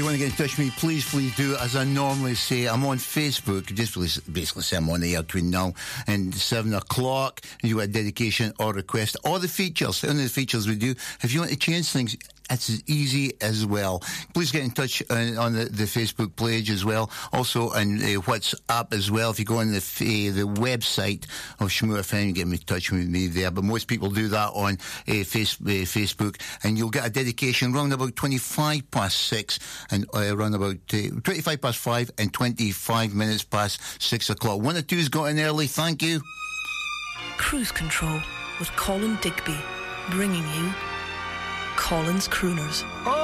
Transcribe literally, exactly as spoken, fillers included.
want to get in touch with me, please, please do. As I normally say, I'm on Facebook. Just basically say I'm on the air between now and seven o'clock. You got a dedication or request. All the features, any of the features we do. If you want to change things, it's as easy as well. Please get in touch on, on the, the Facebook page as well. Also on uh, WhatsApp as well. If you go on the uh, the website of Shmoo F M, you get in touch with me there. But most people do that on uh, face, uh, Facebook. And you'll get a dedication round about twenty-five past six and uh, around about uh, twenty-five past five and twenty-five minutes past six o'clock. One or two's got in early. Thank you. Cruise Control with Colin Digby, bringing you Colin's Crooners.